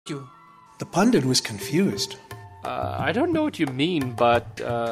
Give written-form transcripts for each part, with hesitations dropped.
you? The Pandit was confused. I don't know what you mean, but,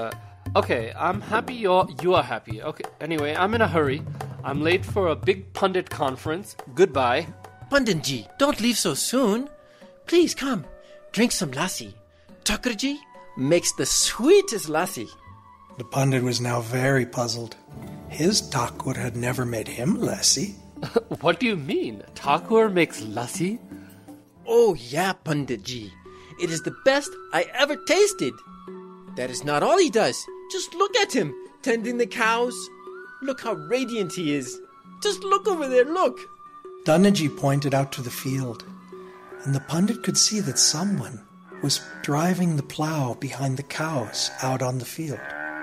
okay, I'm happy you are happy. Okay, anyway, I'm in a hurry. I'm late for a big Pandit conference. Goodbye. Panditji, don't leave so soon. Please come, drink some lassi. Thakurji makes the sweetest lassi. The Pandit was now very puzzled. His Thakur had never made him lassi. What do you mean? Thakur makes lassi? Oh yeah, Panditji. It is the best I ever tasted. That is not all he does. Just look at him, tending the cows. Look how radiant he is. Just look over there, look. Dhanaji pointed out to the field, and the Pandit could see that someone was driving the plow behind the cows out on the field.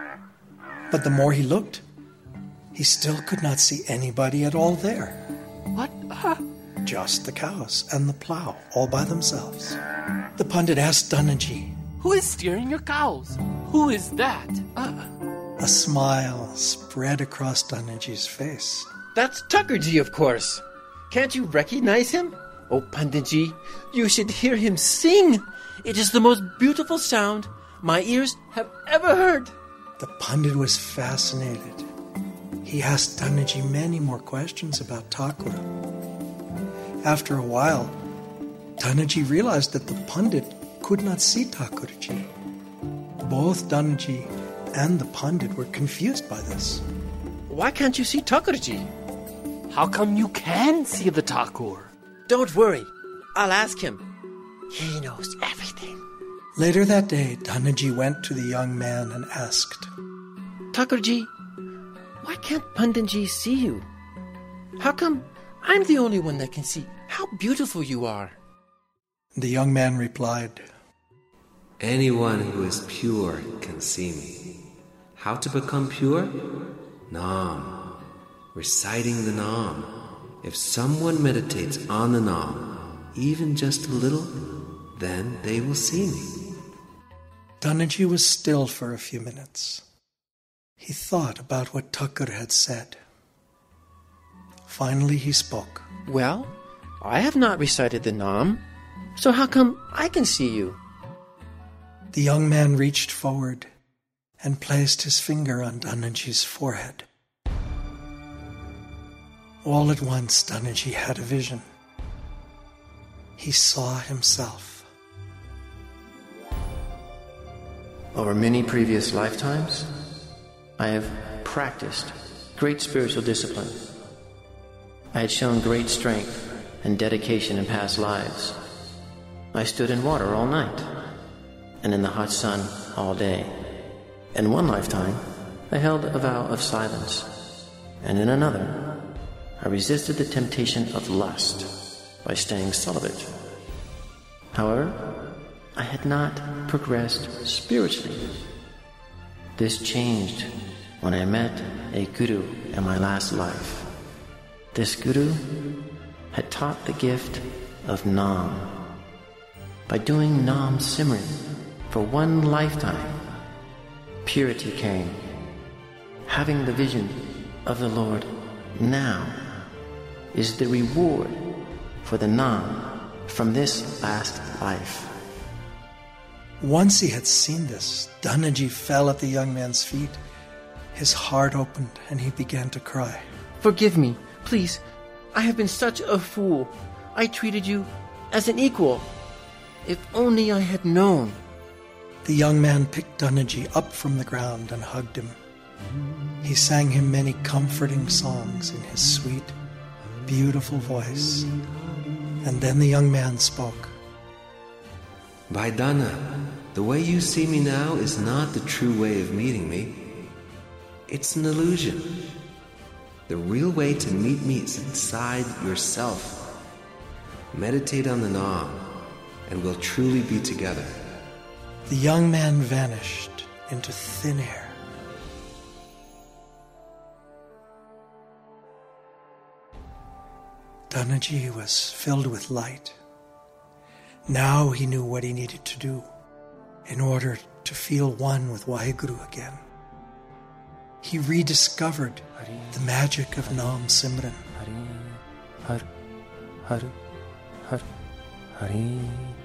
But the more he looked, he still could not see anybody at all there. What? Just the cows and the plow all by themselves. The Pandit asked Dhanaji, Who is steering your cows? Who is that? A smile spread across Dhanaji's face. That's Thakurji, of course. Can't you recognize him? Oh, Panditji, you should hear him sing. It is the most beautiful sound my ears have ever heard. The Pandit was fascinated. He asked Dhanaji many more questions about Thakur. After a while, Dhanaji realized that the Pandit could not see Thakurji. Both Dhanaji and the Pandit were confused by this. Why can't you see Thakurji? How come you can see the Thakur? Don't worry. I'll ask him. He knows everything. Later that day, Dhanaji went to the young man and asked, Thakurji, why can't Panditji see you? How come I'm the only one that can see how beautiful you are? The young man replied, Anyone who is pure can see me. How to become pure? Nam. Reciting the Nam. If someone meditates on the Nam, even just a little, then they will see me. Dhanaji was still for a few minutes. He thought about what Thakur had said. Finally he spoke. Well, I have not recited the Nam, so how come I can see you? The young man reached forward and placed his finger on Dhanaji's forehead. All at once, Dhanaji had a vision. He saw himself. Over many previous lifetimes, I have practiced great spiritual discipline. I had shown great strength and dedication in past lives. I stood in water all night and in the hot sun all day. In one lifetime, I held a vow of silence, and in another, I resisted the temptation of lust by staying celibate. However, I had not progressed spiritually. This changed when I met a guru in my last life. This guru had taught the gift of Nam. By doing Nam Simran for one lifetime, purity came. Having the vision of the Lord now is the reward for the Nam from this last life. Once he had seen this, Dhanaji fell at the young man's feet. His heart opened and he began to cry. Forgive me, please. I have been such a fool. I treated you as an equal. If only I had known. The young man picked Dhanaji up from the ground and hugged him. He sang him many comforting songs in his sweet, beautiful voice. And then the young man spoke. Vaidana, the way you see me now is not the true way of meeting me. It's an illusion. The real way to meet me is inside yourself. Meditate on the Nam, and we'll truly be together. The young man vanished into thin air. Dhanaji was filled with light. Now he knew what he needed to do in order to feel one with Waheguru again. He rediscovered the magic of Nam Simran. Hari